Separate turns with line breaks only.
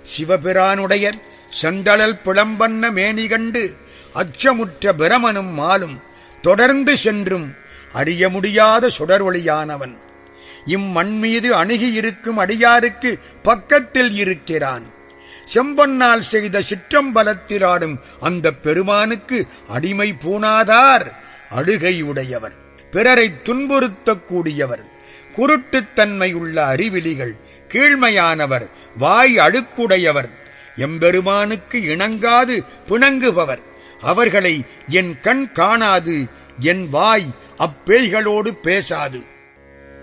சிவபிரானுடைய செந்தழல் பிளம்பண்ண மேனி கண்டு அச்சமுற்ற பிரமனும் மாலும் தொடர்ந்து சென்றும் அறிய முடியாத சுடரொளியானவன் இம்மண்மீது அணுகியிருக்கும் அடியாருக்கு பக்கத்தில் இருக்கிறான். செம்பொன்னால் செய்த சிற்றம்பலத்திலாடும் அந்த பெருமானுக்கு அடிமை பூணாதார் அழுகையுடையவர், பிறரை துன்புறுத்தக்கூடியவர், குருட்டுத்தன்மையுள்ள அறிவிலிகள், கீழ்மையானவர், வாய் அழுக்குடையவர், எம்பெருமானுக்கு இணங்காது பிணங்குபவர். அவர்களை என் கண் காணாது, என் வாய் அப்பேய்களோடு பேசாது.